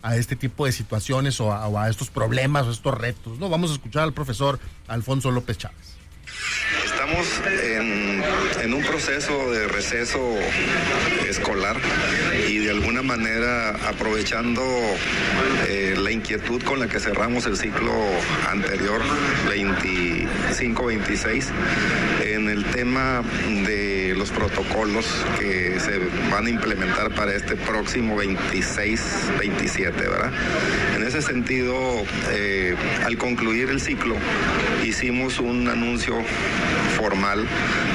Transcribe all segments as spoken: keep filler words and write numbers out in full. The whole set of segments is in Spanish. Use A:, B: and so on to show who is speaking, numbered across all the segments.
A: a este tipo de situaciones o a, o a estos problemas o estos retos, ¿no? Vamos a escuchar al profesor Alfonso López Chávez.
B: Estamos en, en un proceso de receso escolar y de alguna manera aprovechando eh, la inquietud con la que cerramos el ciclo anterior, veinticinco veintiséis, en el tema de los protocolos que se van a implementar para este próximo veintiséis veintisiete, ¿verdad? En ese sentido, eh, al concluir el ciclo, hicimos un anuncio formal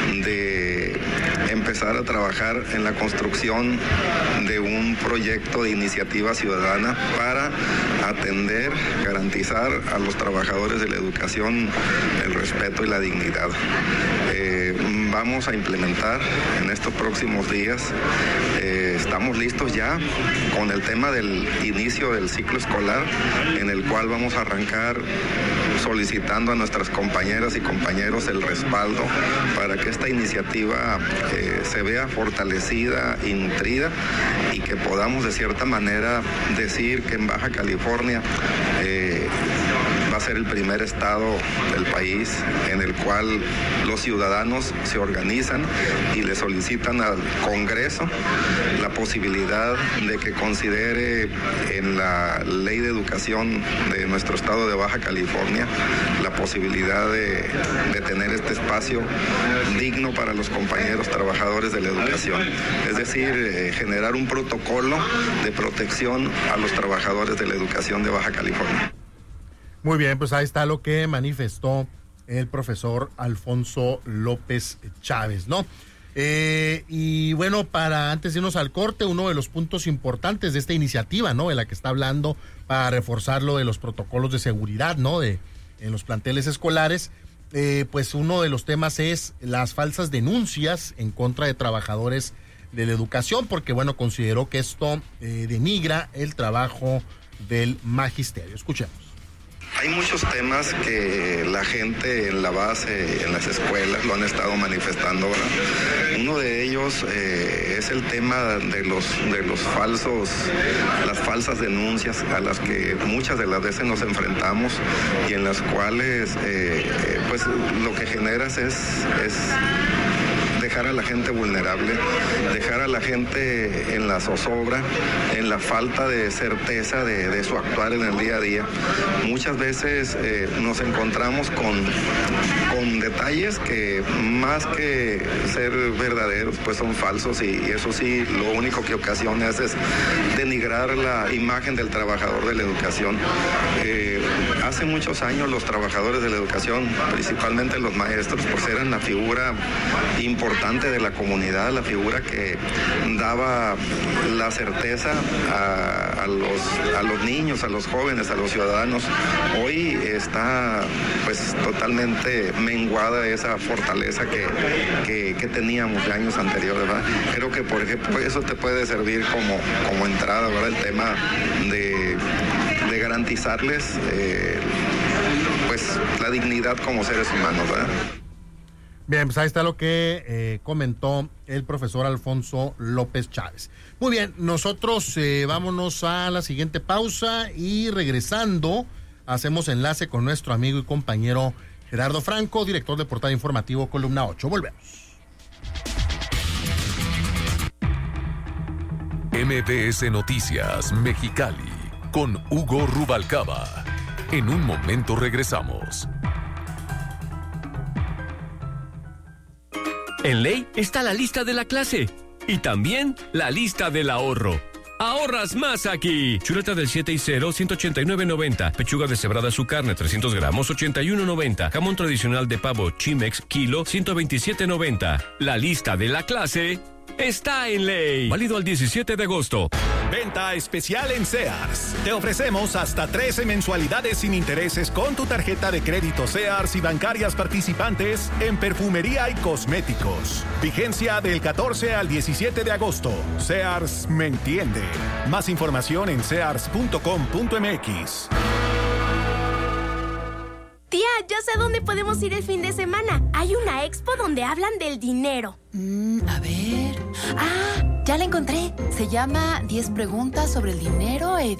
B: de empezar a trabajar en la construcción de un proyecto de iniciativa ciudadana para atender, garantizar a los trabajadores de la educación el respeto y la dignidad. Eh, vamos a implementar en estos próximos días, eh, estamos listos ya con el tema del inicio del ciclo escolar, en el cual vamos a arrancar solicitando a nuestras compañeras y compañeros el respaldo para que esta iniciativa eh, se vea fortalecida y nutrida y que podamos de cierta manera decir que en Baja California eh, va a ser el primer estado del país en el cual los ciudadanos se organizan y le solicitan al Congreso la posibilidad de que considere en la ley de educación de nuestro estado de Baja California la posibilidad de, de tener este espacio digno para los compañeros trabajadores de la educación. Es decir, eh, generar un protocolo de protección a los trabajadores de la educación de Baja California.
A: Muy bien, pues ahí está lo que manifestó el profesor Alfonso López Chávez, ¿no? Eh, y bueno, para antes de irnos al corte, uno de los puntos importantes de esta iniciativa, ¿no? De la que está hablando para reforzar lo de los protocolos de seguridad, ¿no? De en los planteles escolares, eh, pues uno de los temas es las falsas denuncias en contra de trabajadores de la educación, porque bueno, consideró que esto eh, denigra el trabajo del magisterio. Escuchemos.
B: Hay muchos temas que la gente en la base, en las escuelas, lo han estado manifestando, ¿verdad? Uno de ellos eh, es el tema de los, de los falsos, las falsas denuncias a las que muchas de las veces nos enfrentamos y en las cuales, eh, eh, pues, lo que generas es... es dejar a la gente vulnerable, dejar a la gente en la zozobra, en la falta de certeza de, de su actuar en el día a día. Muchas veces eh, nos encontramos con, con detalles que más que ser verdaderos, pues son falsos y, y eso sí, lo único que ocasiona es, es denigrar la imagen del trabajador de la educación. Eh, hace muchos años los trabajadores de la educación, principalmente los maestros, pues eran la figura importante de la comunidad, la figura que daba la certeza a, a, los, a los niños, a los jóvenes, a los ciudadanos. Hoy está pues totalmente menguada esa fortaleza que, que, que teníamos de años anteriores, ¿verdad? Creo que por ejemplo eso te puede servir como, como entrada, ¿verdad? El tema de, de garantizarles eh, pues la dignidad como seres humanos, ¿verdad?
A: Bien, pues ahí está lo que eh, comentó el profesor Alfonso López Chávez. Muy bien, nosotros eh, vámonos a la siguiente pausa y regresando hacemos enlace con nuestro amigo y compañero Gerardo Franco, director de Portal Informativo Columna ocho. Volvemos.
C: M B S Noticias Mexicali con Hugo Rubalcaba. En un momento regresamos.
D: En Ley está la lista de la clase y también la lista del ahorro. ¡Ahorras más aquí! Chuleta del siete y cero, ciento ochenta y nueve noventa. Pechuga deshebrada su carne, trescientos gramos, ochenta y uno noventa. Jamón tradicional de pavo Chimex, kilo, ciento veintisiete noventa. La lista de la clase está en Ley. Válido al diecisiete de agosto.
E: Venta especial en Sears. Te ofrecemos hasta trece mensualidades sin intereses con tu tarjeta de crédito Sears y bancarias participantes en perfumería y cosméticos. Vigencia del catorce al diecisiete de agosto. Sears me entiende. Más información en sears punto com punto m x.
F: Tía, ya sé dónde podemos ir el fin de semana. Hay una expo donde hablan del dinero.
G: Mm, a ver... Ah, ya la encontré. Se llama diez preguntas sobre el dinero e